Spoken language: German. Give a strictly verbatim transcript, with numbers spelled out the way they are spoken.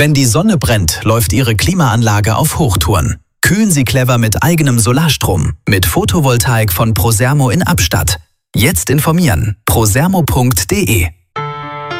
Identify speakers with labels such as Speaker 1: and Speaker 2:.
Speaker 1: Wenn die Sonne brennt, läuft Ihre Klimaanlage auf Hochtouren. Kühlen Sie clever mit eigenem Solarstrom. Mit Photovoltaik von Prosermo in Abstatt. Jetzt informieren. prosermo punkt de